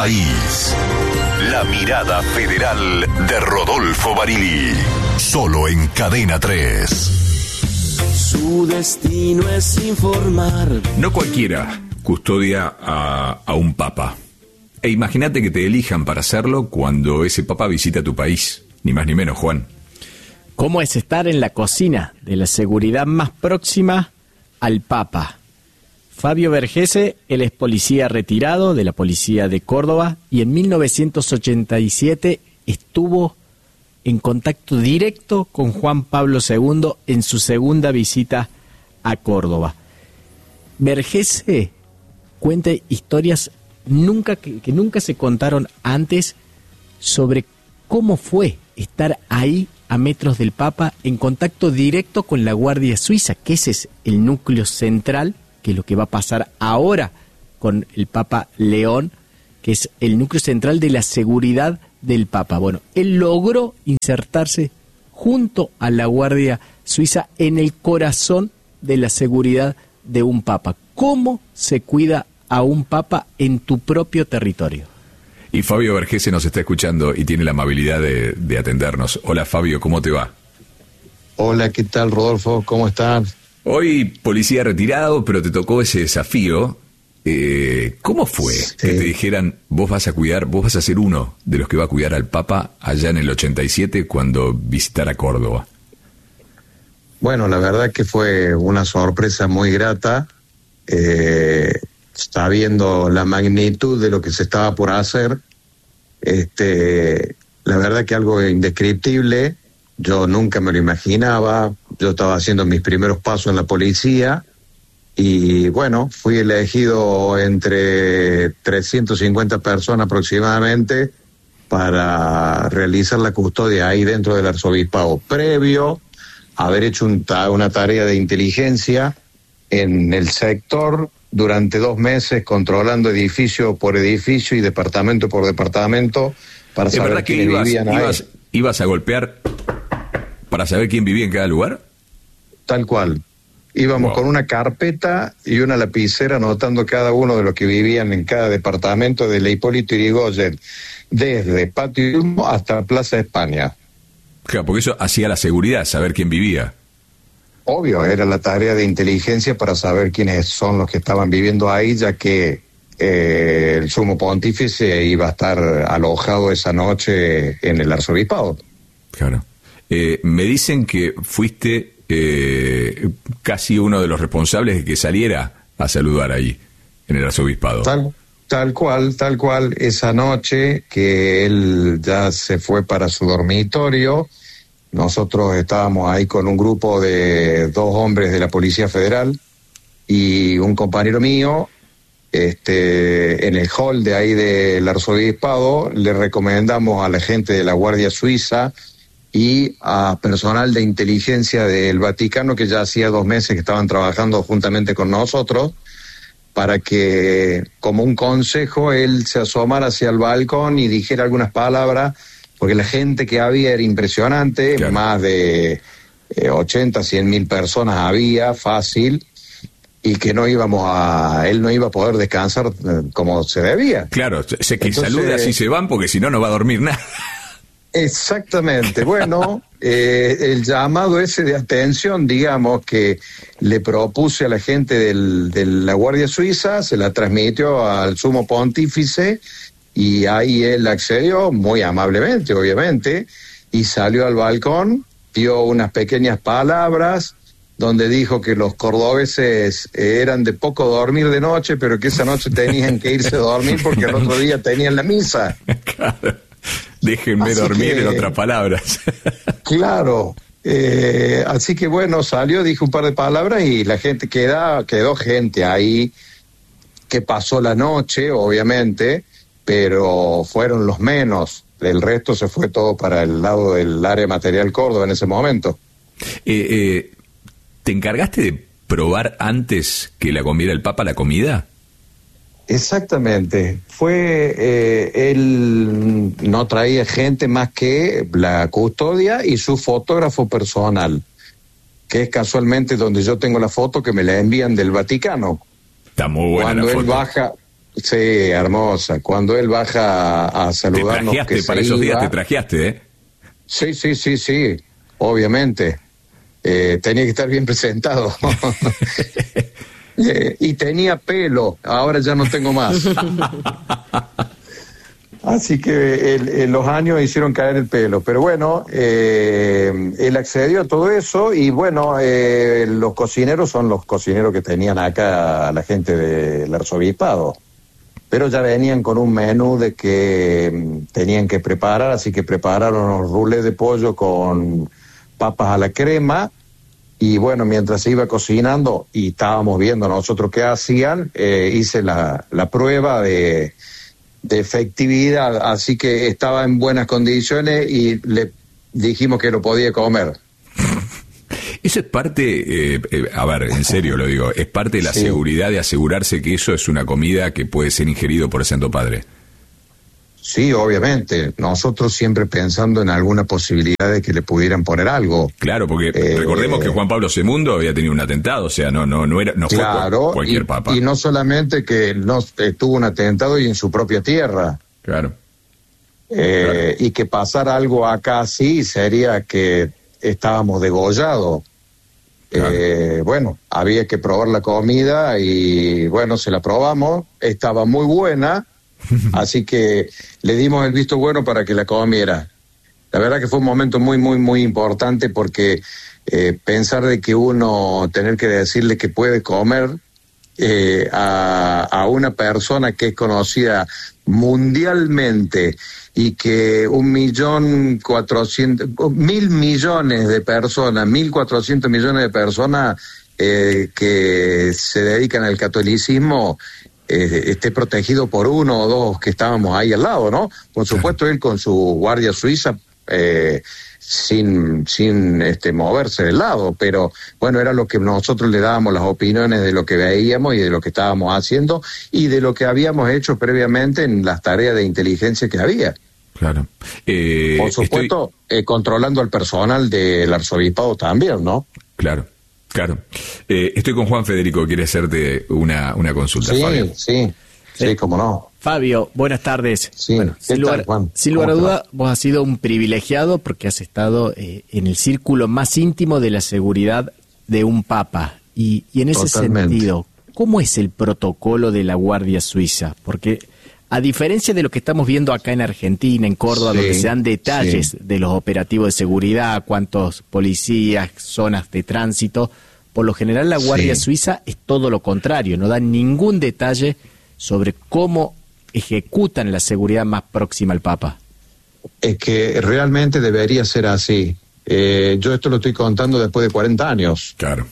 país. La mirada federal de Rodolfo Barili. Solo en Cadena 3. Su destino es informar. No cualquiera custodia a un papa. E imagínate que te elijan para hacerlo cuando ese papa visita tu país. Ni más ni menos, Juan. ¿Cómo es estar en la cocina de la seguridad más próxima al papa? Fabio Vergese, él es policía retirado de la policía de Córdoba y en 1987 estuvo en contacto directo con Juan Pablo II en su segunda visita a Córdoba. Vergese cuenta historias que nunca se contaron antes sobre cómo fue estar ahí a metros del Papa en contacto directo con la Guardia Suiza, que ese es el núcleo central, que es lo que va a pasar ahora con el Papa León, que es el núcleo central de la seguridad del Papa. Bueno, él logró insertarse junto a la Guardia Suiza en el corazón de la seguridad de un Papa. ¿Cómo se cuida a un Papa en tu propio territorio? Y Fabio Vergese nos está escuchando y tiene la amabilidad de atendernos. Hola Fabio, ¿cómo te va? Hola, ¿qué tal Rodolfo? ¿Cómo estás? Hoy policía retirado, pero te tocó ese desafío. ¿Cómo fue que te dijeran, vos vas a ser uno de los que va a cuidar al Papa allá en el 87 cuando visitara Córdoba? Bueno, la verdad que fue una sorpresa muy grata, sabiendo la magnitud de lo que se estaba por hacer. La verdad que algo indescriptible. Yo nunca me lo imaginaba. Yo estaba haciendo mis primeros pasos en la policía y bueno, fui elegido entre 350 personas aproximadamente para realizar la custodia ahí dentro del arzobispado, previo a haber hecho una tarea de inteligencia en el sector durante 2 meses, controlando edificio por edificio y departamento por departamento para saber quiénes vivían ahí. ¿Ibas a golpear para saber quién vivía en cada lugar? Tal cual. Íbamos con una carpeta y una lapicera anotando cada uno de los que vivían en cada departamento de la Hipólito Yrigoyen, desde Patio Olmo hasta Plaza España. Claro, porque eso hacía la seguridad, saber quién vivía. Obvio, era la tarea de inteligencia para saber quiénes son los que estaban viviendo ahí, ya que el sumo pontífice iba a estar alojado esa noche en el arzobispado. Claro. Me dicen que fuiste casi uno de los responsables de que saliera a saludar ahí, en el arzobispado. Tal cual. Esa noche que él ya se fue para su dormitorio, nosotros estábamos ahí con un grupo de 2 hombres de la Policía Federal y un compañero mío. En el hall de ahí del arzobispado le recomendamos a la gente de la Guardia Suiza y a personal de inteligencia del Vaticano, que ya hacía 2 meses que estaban trabajando juntamente con nosotros, para que, como un consejo, él se asomara hacia el balcón y dijera algunas palabras, porque la gente que había era impresionante, claro. Más de 80, 100 mil personas había, fácil, y que él no iba a poder descansar como se debía. Claro, sé que saludas y se van, porque si no, no va a dormir nada. Exactamente. Bueno, el llamado ese de atención, digamos, que le propuse a la gente de la Guardia Suiza, se la transmitió al sumo pontífice y ahí él accedió muy amablemente, obviamente, y salió al balcón, dio unas pequeñas palabras donde dijo que los cordobeses eran de poco dormir de noche, pero que esa noche tenían que irse a dormir porque el otro día tenían la misa. Claro. Déjenme así dormir, en otras palabras. Claro. Así que bueno, salió, dijo un par de palabras y la gente quedó gente ahí que pasó la noche, obviamente, pero fueron los menos. El resto se fue todo para el lado del área material Córdoba en ese momento. ¿Te encargaste de probar antes que la comiera el Papa la comida? Exactamente. Él no traía gente más que la custodia y su fotógrafo personal, que es casualmente donde yo tengo la foto que me la envían del Vaticano. Está muy buena la foto. Sí, hermosa. Cuando él baja a saludarnos, te trajeaste, para esos días te trajeaste, ¿eh? Sí, obviamente. Tenía que estar bien presentado. Y tenía pelo, ahora ya no tengo más. Así que los años hicieron caer el pelo. Pero bueno, él accedió a todo eso y bueno, los cocineros son los cocineros que tenían acá la gente del arzobispado. Pero ya venían con un menú de que tenían que preparar, así que prepararon los rulés de pollo con papas a la crema. Y bueno, mientras se iba cocinando y estábamos viendo nosotros qué hacían, hice la prueba de efectividad, así que estaba en buenas condiciones y le dijimos que lo podía comer. Eso es parte, a ver, en serio lo digo, es parte de la seguridad de asegurarse que eso es una comida que puede ser ingerido por el Santo Padre. Sí, obviamente. Nosotros siempre pensando en alguna posibilidad de que le pudieran poner algo. Claro, porque recordemos que Juan Pablo II había tenido un atentado, o sea, no claro, fue cualquier papa. Y no solamente que tuvo un atentado y en su propia tierra. Claro. Y que pasara algo acá sí sería que estábamos degollados. Claro. Bueno, había que probar la comida y bueno, se la probamos, estaba muy buena. Así que le dimos el visto bueno para que la comiera. La verdad que fue un momento muy, muy, muy importante porque pensar de que uno tener que decirle que puede comer a una persona que es conocida mundialmente y que 1.400.000 millones de personas, 1.400 millones de personas que se dedican al catolicismo, esté protegido por uno o dos que estábamos ahí al lado, ¿no? Por supuesto, él con su guardia suiza sin moverse del lado, pero bueno, era lo que nosotros le dábamos las opiniones de lo que veíamos y de lo que estábamos haciendo y de lo que habíamos hecho previamente en las tareas de inteligencia que había. Claro. Por supuesto, controlando al personal del arzobispado también, ¿no? Claro. Claro. Estoy con Juan Federico, quiere hacerte una consulta, Fabio. Sí, cómo no. Fabio, buenas tardes. Sí, bueno, sin lugar a duda, vos has sido un privilegiado porque has estado en el círculo más íntimo de la seguridad de un papa. Y en ese sentido, ¿cómo es el protocolo de la Guardia Suiza? Porque a diferencia de lo que estamos viendo acá en Argentina, en Córdoba, donde se dan detalles de los operativos de seguridad, cuántos policías, zonas de tránsito, por lo general la Guardia Suiza es todo lo contrario, no dan ningún detalle sobre cómo ejecutan la seguridad más próxima al Papa. Es que realmente debería ser así. Yo esto lo estoy contando después de 40 años. Claro.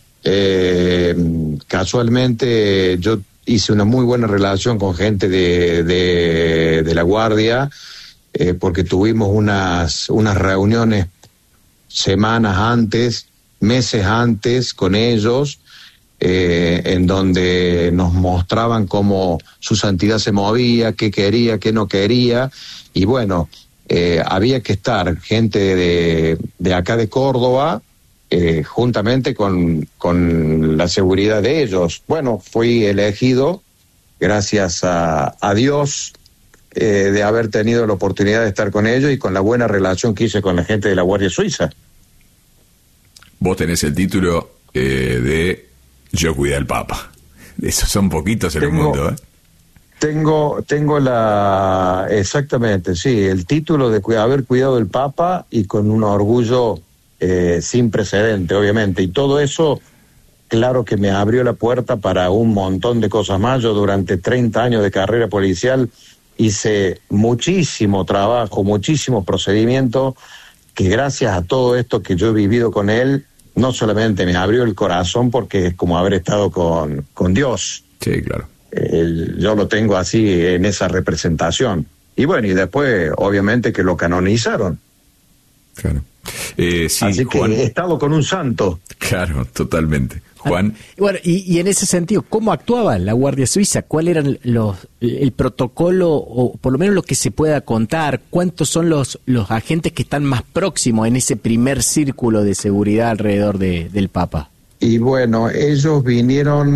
Casualmente yo hice una muy buena relación con gente de la Guardia, porque tuvimos unas reuniones semanas antes, meses antes con ellos, en donde nos mostraban cómo su santidad se movía, qué quería, qué no quería, y bueno, había que estar gente de acá de Córdoba, juntamente con la seguridad de ellos. Bueno, fui elegido gracias a Dios de haber tenido la oportunidad de estar con ellos y con la buena relación que hice con la gente de la Guardia Suiza. Vos tenés el título de Yo cuidé al Papa. Esos son poquitos en el mundo, ¿eh? Tengo exactamente, sí, el título de haber cuidado el Papa y con un orgullo sin precedente, obviamente, y todo eso, claro que me abrió la puerta para un montón de cosas más. Yo durante 30 años de carrera policial hice muchísimo trabajo, muchísimos procedimientos, que gracias a todo esto que yo he vivido con él, no solamente me abrió el corazón, porque es como haber estado con Dios. Sí, claro. Yo lo tengo así en esa representación. Y bueno, y después, obviamente, que lo canonizaron. Claro. Sí, así Juan, que he estado con un santo. Claro, totalmente. Juan. Bueno, y en ese sentido, ¿cómo actuaba la Guardia Suiza? ¿Cuál era el protocolo, o por lo menos lo que se pueda contar? ¿Cuántos son los agentes que están más próximos en ese primer círculo de seguridad alrededor del Papa? Y bueno, ellos vinieron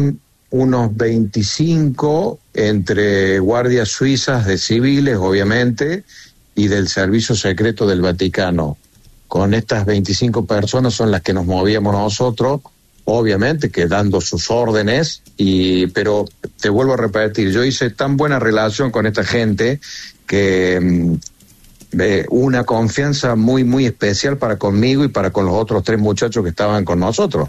unos 25 entre guardias suizas de civiles, obviamente, y del Servicio Secreto del Vaticano. Con estas 25 personas son las que nos movíamos nosotros, obviamente que dando sus órdenes, pero te vuelvo a repetir, yo hice tan buena relación con esta gente que una confianza muy, muy especial para conmigo y para con los otros 3 muchachos que estaban con nosotros.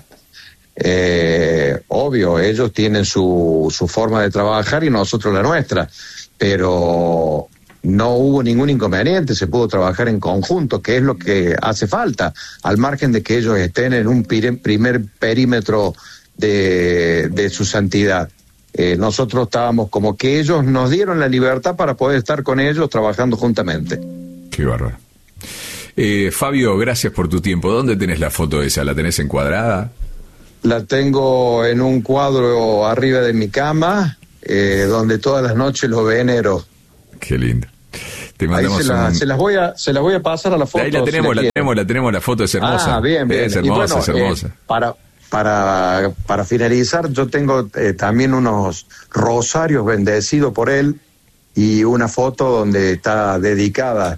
Obvio, ellos tienen su forma de trabajar y nosotros la nuestra, pero no hubo ningún inconveniente, se pudo trabajar en conjunto, que es lo que hace falta, al margen de que ellos estén en un primer perímetro de su santidad. Nosotros estábamos como que ellos nos dieron la libertad para poder estar con ellos trabajando juntamente. Qué bárbaro. Fabio, gracias por tu tiempo. ¿Dónde tenés la foto esa? ¿La tenés encuadrada? La tengo en un cuadro arriba de mi cama, donde todas las noches lo venero. Qué lindo. Te mandamos se las voy a pasar a la foto. Ahí la tenemos, la foto es hermosa. Bien. Es hermosa, es hermosa. Para finalizar, yo tengo también unos rosarios bendecidos por él y una foto donde está dedicada,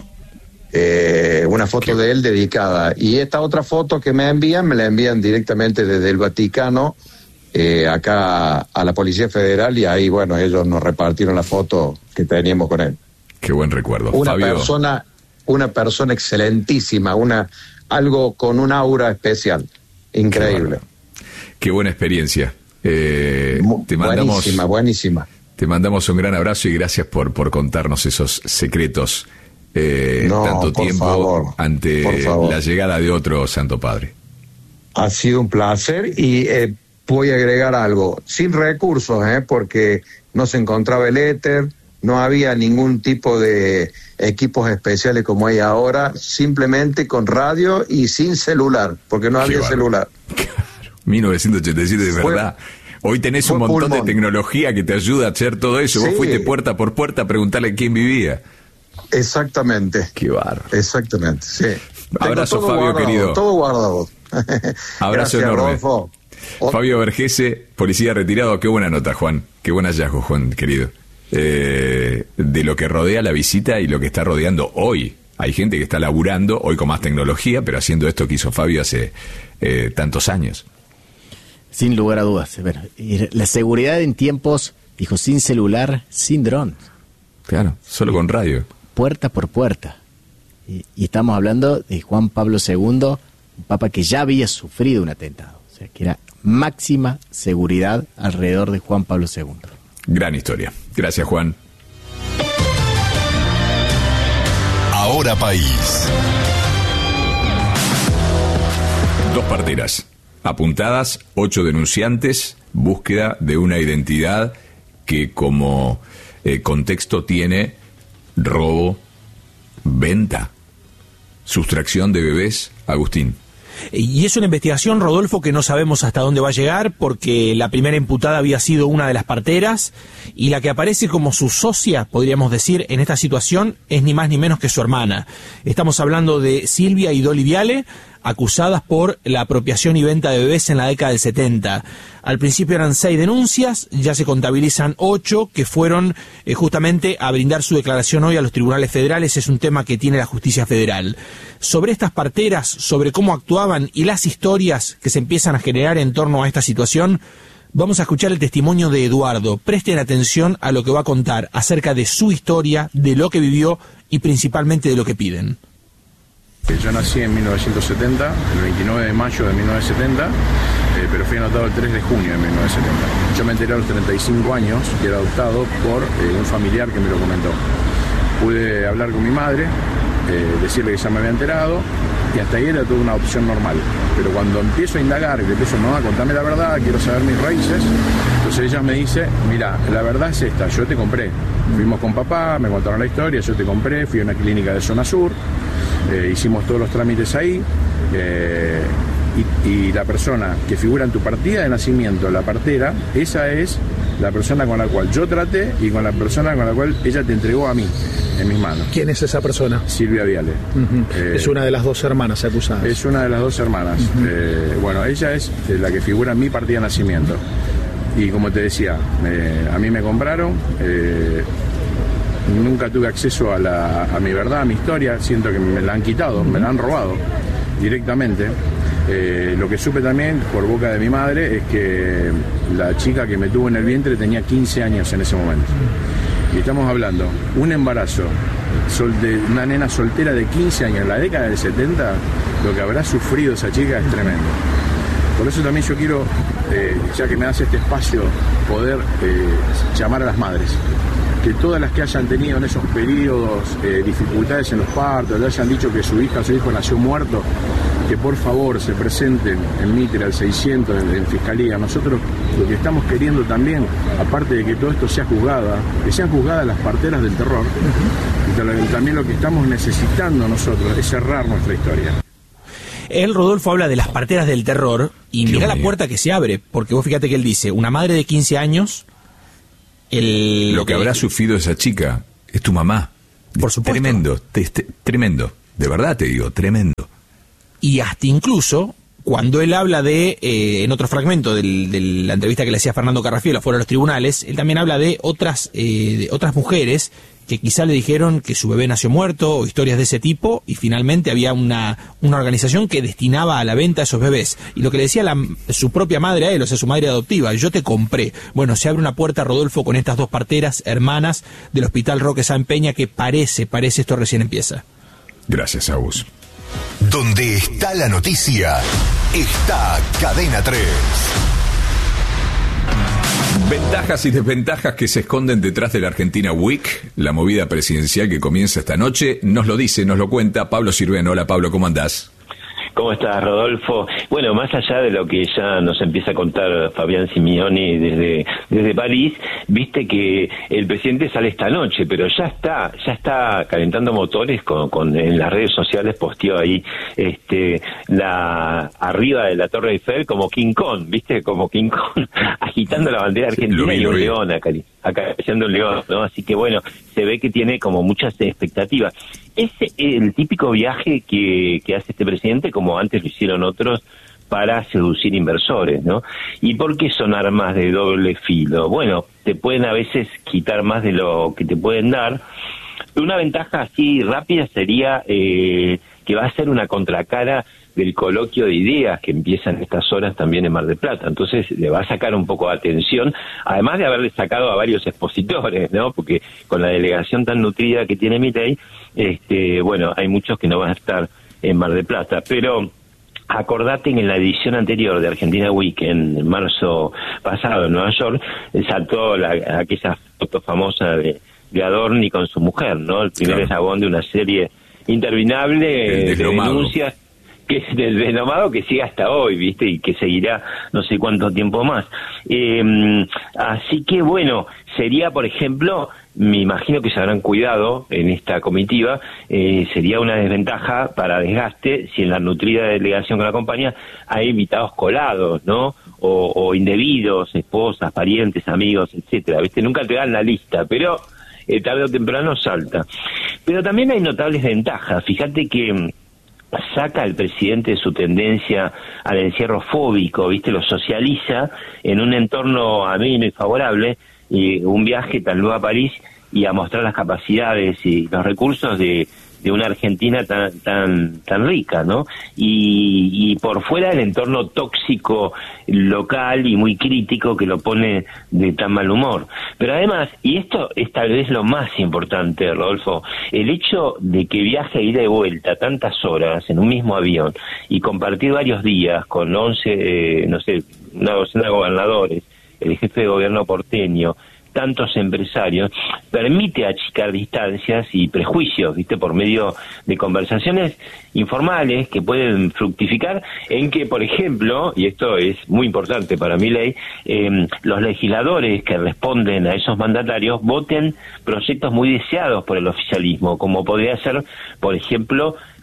una foto de él dedicada. Y esta otra foto que me la envían directamente desde el Vaticano, acá a la Policía Federal, y ahí, bueno, ellos nos repartieron la foto que teníamos con él. Qué buen recuerdo. Una persona excelentísima, algo con un aura especial, increíble. Qué buena experiencia. Buenísima. Te mandamos un gran abrazo y gracias por contarnos esos secretos tanto tiempo ante la llegada de otro Santo Padre. Ha sido un placer y voy a agregar algo, sin recursos, porque no se encontraba el éter, no había ningún tipo de equipos especiales como hay ahora, simplemente con radio y sin celular, porque no había celular. Claro, 1987 de verdad. Hoy tenés un montón de tecnología que te ayuda a hacer todo eso. Sí. Vos fuiste puerta por puerta a preguntarle quién vivía. Exactamente. Qué bárbaro. Exactamente, sí. Abrazo, Fabio, guardado, querido. Todo guardado. Abrazo Gracias, enorme. Rodolfo. Fabio Vergese, policía retirado. Qué buena nota, Juan. Qué buen hallazgo, Juan, querido. De lo que rodea la visita y lo que está rodeando hoy. Hay gente que está laburando hoy con más tecnología, pero haciendo esto que hizo Fabio hace tantos años. Sin lugar a dudas. Bueno, la seguridad en tiempos, dijo, sin celular, sin dron. Claro, solo con radio. Puerta por puerta. Y estamos hablando de Juan Pablo II, un papa que ya había sufrido un atentado. O sea, que era máxima seguridad alrededor de Juan Pablo II. Gran historia. Gracias, Juan. Ahora País. 2 parteras apuntadas, 8 denunciantes, búsqueda de una identidad que como contexto tiene robo, venta, sustracción de bebés. Agustín. Y es una investigación, Rodolfo, que no sabemos hasta dónde va a llegar, porque la primera imputada había sido una de las parteras, y la que aparece como su socia, podríamos decir, en esta situación, es ni más ni menos que su hermana. Estamos hablando de Silvia y Dolly Viale, acusadas por la apropiación y venta de bebés en la década del 70. Al principio eran 6 denuncias, ya se contabilizan 8 que fueron justamente a brindar su declaración hoy a los tribunales federales. Es un tema que tiene la justicia federal. Sobre estas parteras, sobre cómo actuaban y las historias que se empiezan a generar en torno a esta situación, vamos a escuchar el testimonio de Eduardo. Presten atención a lo que va a contar acerca de su historia, de lo que vivió y principalmente de lo que piden. Yo nací en 1970, el 29 de mayo de 1970, pero fui anotado el 3 de junio de 1970. Yo me enteré a los 35 años que era adoptado por un familiar que me lo comentó. Pude hablar con mi madre, decirle que ya me había enterado, y hasta ahí era toda una opción normal. Pero cuando empiezo a indagar, que empiezo, mamá, contame la verdad, quiero saber mis raíces, entonces ella me dice, mira, la verdad es esta, yo te compré. Fuimos con papá, me contaron la historia, yo te compré, fui a una clínica de zona sur, hicimos todos los trámites ahí, y la persona que figura en tu partida de nacimiento, la partera, esa es la persona con la cual yo traté y con la persona con la cual ella te entregó a mí, en mis manos. ¿Quién es esa persona? Silvia Viale. Es una de las 2 hermanas acusadas. Es una de las 2 hermanas. Bueno, ella es la que figura en mi partida de nacimiento. Y como te decía, a mí me compraron, nunca tuve acceso a mi verdad, a mi historia, siento que me la han quitado, me la han robado directamente. Lo que supe también por boca de mi madre es que la chica que me tuvo en el vientre tenía 15 años en ese momento. Y estamos hablando, un embarazo de una nena soltera de 15 años en la década del 70, lo que habrá sufrido esa chica es tremendo. Por eso también yo quiero, ya que me das este espacio, poder llamar a las madres. Que todas las que hayan tenido en esos periodos dificultades en los partos, le hayan dicho que su hija o su hijo nació muerto, que por favor se presenten en Mitre al 600 en Fiscalía. Nosotros lo que estamos queriendo también, aparte de que todo esto sea juzgada, que sean juzgadas las parteras del terror, y también lo que estamos necesitando nosotros es cerrar nuestra historia. Él, Rodolfo, habla de las parteras del terror y mira la puerta que se abre, porque vos fíjate que él dice, una madre de 15 años... Lo que habrá sufrido esa chica es tu mamá. Por supuesto. Tremendo, tremendo. De verdad te digo, tremendo. Y hasta incluso, cuando él habla de, en otro fragmento de la entrevista que le hacía Fernando Carrafiel afuera de los tribunales, él también habla de otras mujeres que quizá le dijeron que su bebé nació muerto o historias de ese tipo, y finalmente había una organización que destinaba a la venta a esos bebés. Y lo que le decía su propia madre a él, o sea, su madre adoptiva, yo te compré. Bueno, se abre una puerta, Rodolfo, con estas dos parteras hermanas del Hospital Roque San Peña, que parece esto recién empieza. Gracias, Agus. Donde está la noticia, está Cadena 3. Ventajas y desventajas que se esconden detrás de la Argentina Week, la movida presidencial que comienza esta noche. Nos lo dice, nos lo cuenta Pablo Sirven. Hola, Pablo, ¿cómo andás? ¿Cómo estás, Rodolfo? Bueno, más allá de lo que ya nos empieza a contar Fabián Simioni desde París, viste que el presidente sale esta noche, pero ya está calentando motores en las redes sociales, posteó ahí arriba de la Torre Eiffel como King Kong, viste, como King Kong agitando la bandera argentina y un león acariciando un león, ¿no? Así que bueno, se ve que tiene como muchas expectativas. Es el típico viaje que hace este presidente, como antes lo hicieron otros, para seducir inversores, ¿no? ¿Y por qué son armas de doble filo? Bueno, te pueden a veces quitar más de lo que te pueden dar. Una ventaja así rápida sería que va a ser una contracara del coloquio de ideas que empieza en estas horas también en Mar del Plata. Entonces le va a sacar un poco de atención, además de haberle sacado a varios expositores, ¿no? Porque con la delegación tan nutrida que tiene Milei, bueno, hay muchos que no van a estar en Mar del Plata, pero acordate que en la edición anterior de Argentina Week, en marzo pasado en Nueva York, saltó aquella foto famosa de Adorni con su mujer, ¿no? El primer eslabón de una serie interminable de denuncias, que es del desnomado que sigue hasta hoy, ¿viste? Y que seguirá no sé cuánto tiempo más. Así que, bueno, sería, por ejemplo, me imagino que se habrán cuidado en esta comitiva, sería una desventaja para desgaste si en la nutrida delegación que la acompaña hay invitados colados, ¿no? O indebidos, esposas, parientes, amigos, etcétera, ¿viste? Nunca te dan la lista, pero tarde o temprano salta. Pero también hay notables ventajas. Fíjate que saca al presidente de su tendencia al encierro fóbico, ¿viste? Lo socializa en un entorno ameno y favorable, y un viaje tal vez a París y a mostrar las capacidades y los recursos de una Argentina tan rica, ¿no? Y por fuera del entorno tóxico local y muy crítico que lo pone de tan mal humor. Pero además, y esto es tal vez lo más importante, Rodolfo, el hecho de que viaje ida y vuelta tantas horas en un mismo avión y compartir varios días con 11, una docena de gobernadores, el jefe de gobierno porteño, tantos empresarios, permite achicar distancias y prejuicios, ¿viste? Por medio de conversaciones informales que pueden fructificar en que, por ejemplo, y esto es muy importante para Milei, los legisladores que responden a esos mandatarios voten proyectos muy deseados por el oficialismo, como podría ser, por ejemplo,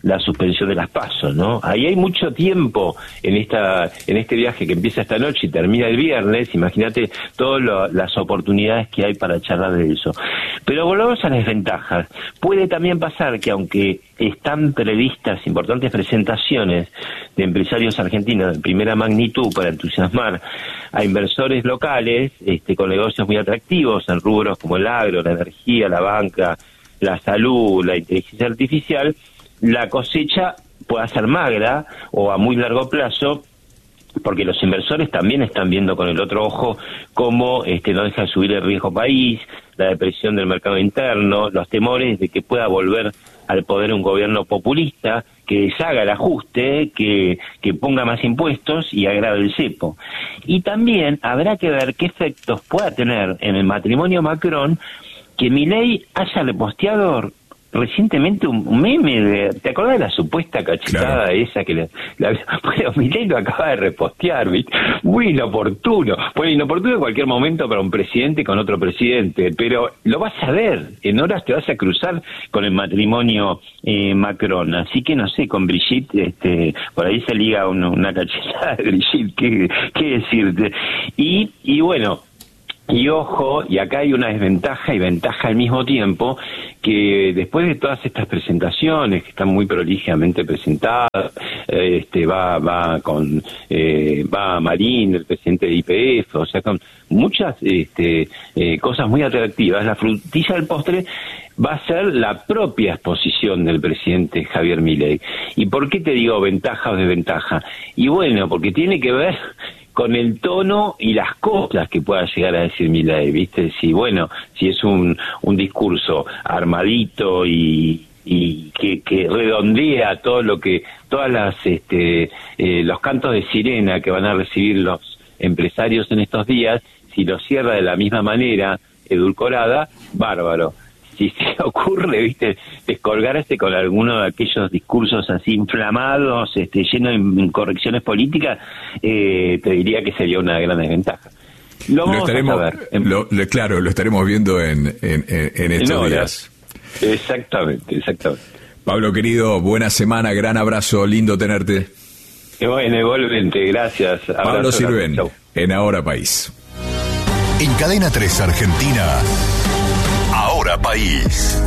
la suspensión de las PASO, ¿no? Ahí hay mucho tiempo en este viaje que empieza esta noche y termina el viernes. Imagínate todas las oportunidades que hay para charlar de eso. Pero volvamos a las desventajas. Puede también pasar que, aunque están previstas importantes presentaciones de empresarios argentinos de primera magnitud para entusiasmar a inversores locales con negocios muy atractivos en rubros como el agro, la energía, la banca, la salud, la inteligencia artificial, la cosecha pueda ser magra o a muy largo plazo, porque los inversores también están viendo con el otro ojo cómo no deja de subir el riesgo país, la depresión del mercado interno, los temores de que pueda volver al poder un gobierno populista que deshaga el ajuste, que ponga más impuestos y agrave el cepo. Y también habrá que ver qué efectos pueda tener en el matrimonio Macron que Milei haya reposteado recientemente un meme ¿te acordás de la supuesta cachetada? Claro. Esa que bueno, Milei lo acaba de repostear, ¿viste? Muy inoportuno. Bueno, inoportuno en cualquier momento para un presidente con otro presidente, pero lo vas a ver, en horas te vas a cruzar con el matrimonio Macron, así que no sé, con Brigitte, por ahí se liga una cachetada de Brigitte, ¿qué decirte? Y bueno, y ojo, y acá hay una desventaja y ventaja al mismo tiempo, que después de todas estas presentaciones que están muy prolijamente presentadas, va Marín, el presidente de YPF, o sea, con muchas cosas muy atractivas, la frutilla del postre va a ser la propia exposición del presidente Javier Milei. ¿Y por qué te digo ventaja o desventaja? Y bueno, porque tiene que ver con el tono y las cosas que pueda llegar a decir Milei, ¿viste? Si es un discurso armadito y que redondea todo lo que, los cantos de sirena que van a recibir los empresarios en estos días, si lo cierra de la misma manera, edulcorada, bárbaro. Si se ocurre, ¿viste?, descolgarse con alguno de aquellos discursos así inflamados, llenos de incorrecciones políticas, te diría que sería una gran desventaja. Lo estaremos a ver. Claro, lo estaremos viendo en estos días. Exactamente. Pablo, querido, buena semana, gran abrazo, lindo tenerte. Bueno, igualmente, gracias. Abrazo. Pablo Sirven, en Ahora País. En Cadena 3 Argentina, Ahora País.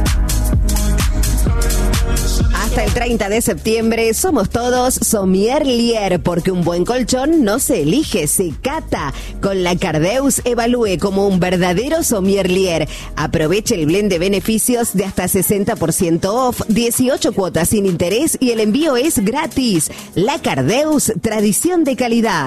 Hasta el 30 de septiembre somos todos Sommelier, porque un buen colchón no se elige, se cata. Con la Cardeus evalúe como un verdadero Sommelier. Aproveche el blend de beneficios de hasta 60% off, 18 cuotas sin interés y el envío es gratis. La Cardeus, tradición de calidad.